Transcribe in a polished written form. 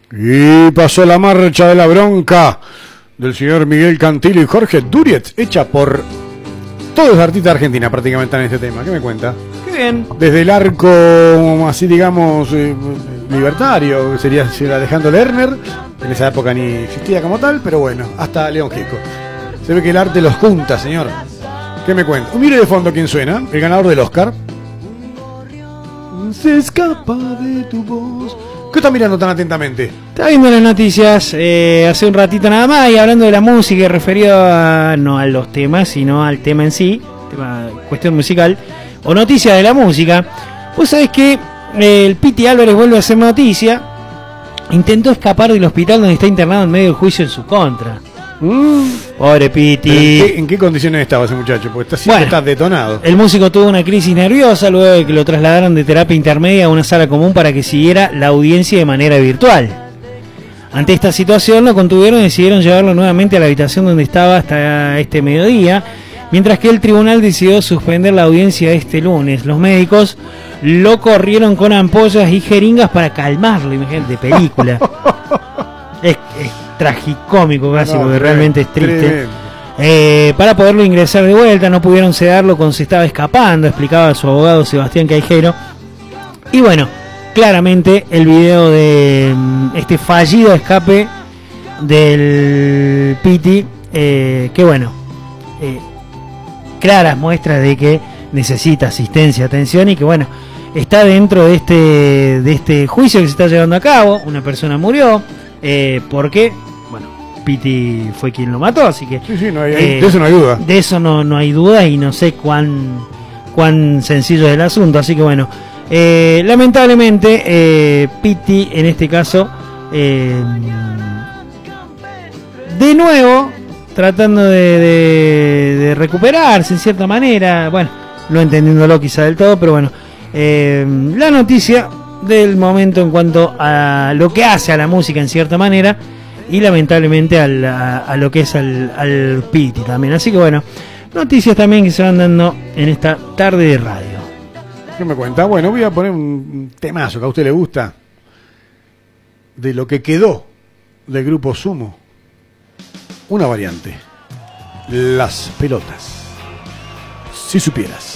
Y pasó la marcha de la bronca del señor Miguel Cantillo y Jorge Duriet, hecha por todos los artistas de Argentina prácticamente en este tema. ¿Qué me cuenta? Qué bien. Desde el arco, así digamos, libertario, que sería Alejandro Lerner, en esa época ni existía como tal, pero bueno, hasta León Gieco. Se ve que el arte los junta, señor. ¿Qué me cuenta? Mire de fondo quién suena, el ganador del Oscar. Se escapa de tu voz. ¿Qué está mirando tan atentamente? Está viendo las noticias hace un ratito nada más y hablando de la música referido no a los temas, sino al tema en sí, cuestión musical, o noticias de la música. Vos sabés que el Piti Álvarez vuelve a hacer noticia. Intentó escapar del hospital donde está internado en medio del juicio en su contra. Pobre Piti. ¿En qué condiciones estaba ese muchacho? Porque siempre está detonado. El músico tuvo una crisis nerviosa luego de que lo trasladaron de terapia intermedia a una sala común para que siguiera la audiencia de manera virtual. Ante esta situación lo contuvieron y decidieron llevarlo nuevamente a la habitación donde estaba hasta este mediodía, mientras que el tribunal decidió suspender la audiencia este lunes. Los médicos lo corrieron con ampollas y jeringas para calmarlo, imagínate, de película. Es tragicómico casi, porque realmente es triste. Para poderlo ingresar de vuelta, no pudieron sedarlo cuando se estaba escapando, explicaba su abogado Sebastián Caijero. Y bueno, claramente el video de este fallido escape del Piti, que bueno, claras muestras de que necesita asistencia, atención, y que bueno, está dentro de este juicio que se está llevando a cabo. Una persona murió, porque bueno, Piti fue quien lo mató, así que sí, de eso no hay duda. De eso no hay duda, y no sé cuán sencillo es el asunto, así que bueno, lamentablemente Piti en este caso de nuevo tratando de recuperarse en cierta manera, bueno, no entendiéndolo quizá del todo, pero bueno, la noticia del momento en cuanto a lo que hace a la música en cierta manera, y lamentablemente a lo que es al Piti también. Así que bueno, noticias también que se van dando en esta tarde de radio. ¿Qué me cuenta? Bueno, voy a poner un temazo que a usted le gusta, de lo que quedó del grupo Sumo. Una variante: Las Pelotas. Si supieras.